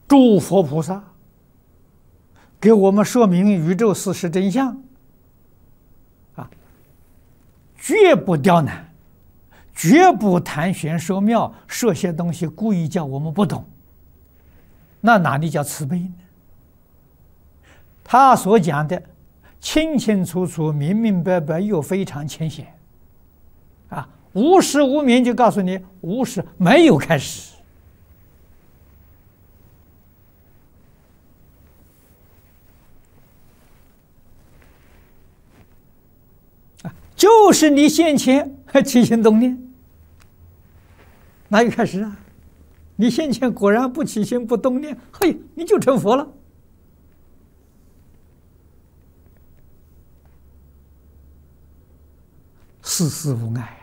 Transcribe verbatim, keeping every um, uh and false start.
诸佛菩萨给我们说明宇宙事实真相，啊，绝不刁难，绝不谈玄说妙，说些东西故意叫我们不懂，那哪里叫慈悲呢？他所讲的清清楚楚、明明白白，又非常浅显，啊，无始无明就告诉你，无始没有开始。就是你现前起心动念，哪有开始啊？你现前果然不起心不动念，嘿，你就成佛了。事事无碍。